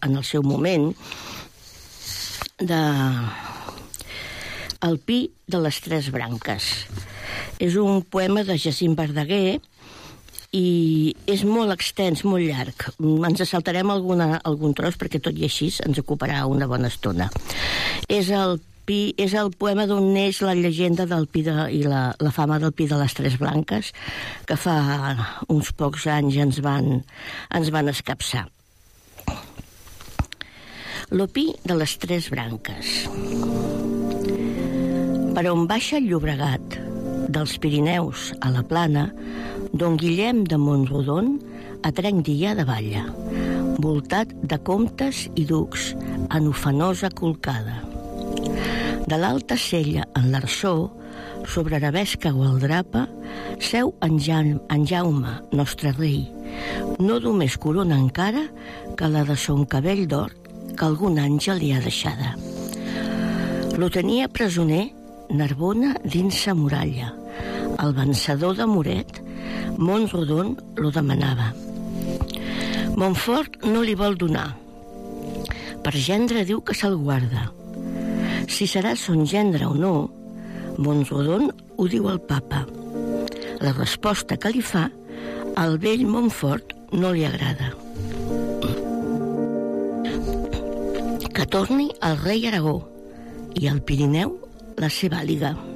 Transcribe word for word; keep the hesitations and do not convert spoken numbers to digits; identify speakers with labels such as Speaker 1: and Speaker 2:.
Speaker 1: en el seu moment, de El pi de les tres branques. És un poema de Jacint Verdaguer i és molt extens, molt llarg. Ens saltarem alguna, algun tros perquè tot i així ens ocuparà una bona estona. És el, pi, és el poema d'on neix la llegenda del pi de, i la, la fama del pi de les tres branques, que fa uns pocs anys ens van, ens van escapçar. Lo pi de les tres branques. Per on baixa el Llobregat, dels Pirineus a la Plana, don Guillem de Montrodon a trenc d'Illà de Balla, voltat de comtes i ducs en ufanosa colcada. De l'alta sella en l'Arsó, sobre arabesca gualdrapa, seu en, ja, en Jaume, nostre rei, no du més corona encara que la de son cabell d'or que algun àngel li ha deixada. Lo tenia presoner Narbona dins sa muralla. El vencedor de Moret, Montrodon lo demanava. Montfort no li vol donar. Per gendre diu que se'l guarda. Si serà son gendre o no, Montrodon ho diu al papa. La resposta que li fa al vell Montfort no li agrada. Que torni el rei Aragó i al Pirineu la seva àliga.